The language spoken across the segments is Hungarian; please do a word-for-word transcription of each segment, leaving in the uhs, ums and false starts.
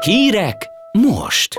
Hírek most!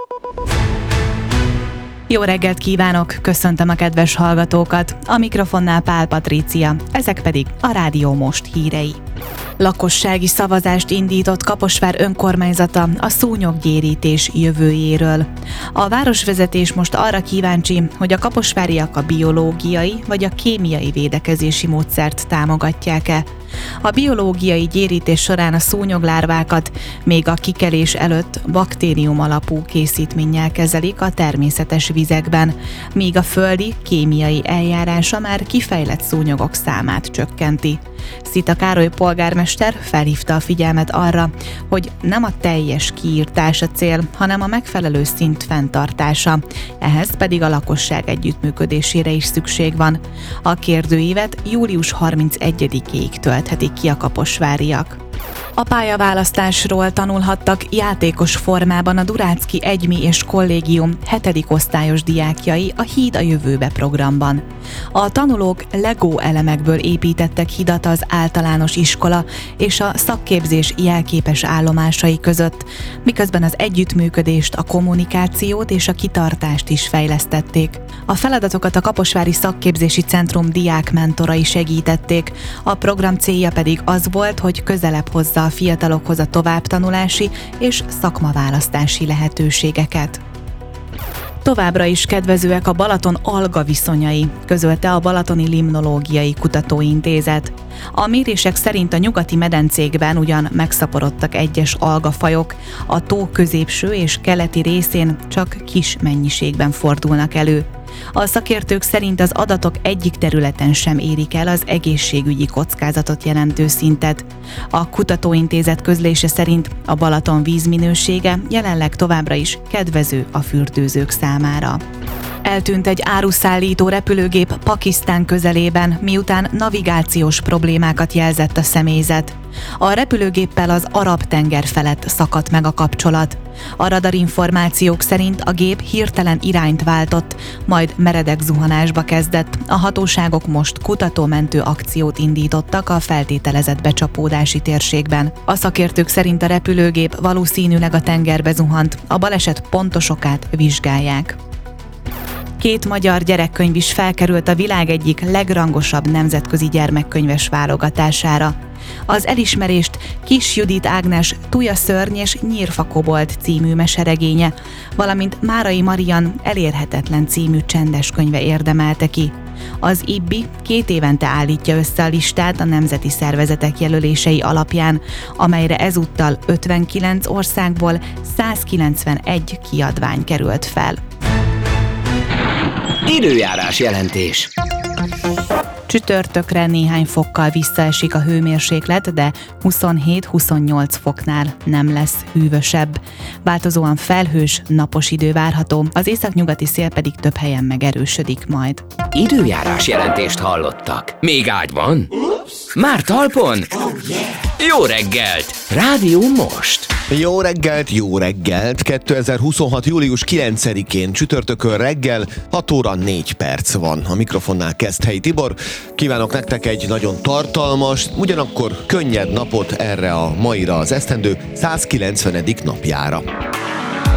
Jó reggelt kívánok, köszöntöm a kedves hallgatókat, a mikrofonnál Pál Patrícia, ezek pedig a Rádió Most hírei. Lakossági szavazást indított Kaposvár önkormányzata a szúnyoggyérítés jövőjéről. A városvezetés most arra kíváncsi, hogy a kaposváriak a biológiai vagy a kémiai védekezési módszert támogatják-e. A biológiai gyérítés során a szúnyoglárvákat még a kikelés előtt baktérium alapú készítménnyel kezelik a természetes vizekben, míg a földi kémiai eljárása már kifejlett szúnyogok számát csökkenti. Szita Károly polgármester felhívta a figyelmet arra, hogy nem a teljes kiírtás a cél, hanem a megfelelő szint fenntartása. Ehhez pedig a lakosság együttműködésére is szükség van. A kérdőívet július harmincegyedikéig tölthetik ki a kaposváriak. A pályaválasztásról tanulhattak játékos formában a Duráczki Egymi és Kollégium hetedik osztályos diákjai a Híd a jövőbe programban. A tanulók Lego elemekből építettek hidat az általános iskola és a szakképzés jelképes állomásai között, miközben az együttműködést, a kommunikációt és a kitartást is fejlesztették. A feladatokat a Kaposvári Szakképzési Centrum diákmentorai segítették, a program célja pedig az volt, hogy közelebb hozza a fiatalokhoz a továbbtanulási és szakmaválasztási lehetőségeket. Továbbra is kedvezőek a Balaton alga viszonyai, közölte a Balatoni Limnológiai Kutatóintézet. A mérések szerint a nyugati medencékben ugyan megszaporodtak egyes algafajok, a tó középső és keleti részén csak kis mennyiségben fordulnak elő. A szakértők szerint az adatok egyik területen sem érik el az egészségügyi kockázatot jelentő szintet. A kutatóintézet közlése szerint a Balaton vízminősége jelenleg továbbra is kedvező a fürdőzők számára. Eltűnt egy áruszállító repülőgép Pakisztán közelében, miután navigációs problémákat jelzett a személyzet. A repülőgéppel az Arab-tenger felett szakadt meg a kapcsolat. A radarinformációk szerint a gép hirtelen irányt váltott, majd meredek zuhanásba kezdett. A hatóságok most kutatómentő akciót indítottak a feltételezett becsapódási térségben. A szakértők szerint a repülőgép valószínűleg a tengerbe zuhant, a baleset pontos okát vizsgálják. Két magyar gyerekkönyv is felkerült a világ egyik legrangosabb nemzetközi gyermekkönyves válogatására. Az elismerést Kis Judit Ágnes Tuja szörny és Nyírfa kobold című meseregénye, valamint Márai Marian Elérhetetlen című csendes könyve érdemelte ki. Az i bé i két évente állítja össze a listát a nemzeti szervezetek jelölései alapján, amelyre ezúttal ötvenkilenc országból százkilencvenegy kiadvány került fel. Időjárás jelentés. Csütörtökre néhány fokkal visszaesik a hőmérséklet, de huszonhét-huszonnyolc foknál nem lesz hűvösebb. Változóan felhős, napos idő várható, az északnyugati szél pedig több helyen megerősödik majd. Időjárás jelentést hallottak. Még ágyban? Már talpon? Jó reggelt! Rádió Most! Jó reggelt, jó reggelt! kétezer-huszonhat. július kilencedikén csütörtökön reggel hat óra négy perc van. A mikrofonnál Keszthelyi Tibor. Kívánok nektek egy nagyon tartalmas, ugyanakkor könnyed napot erre a maira, az esztendő százkilencvenedik napjára.